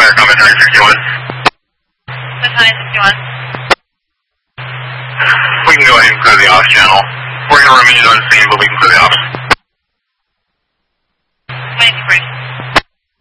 America, Battalion 61. Battalion 61. We can go ahead and clear the ops channel. We're going to remain unseen, but we can clear the ops.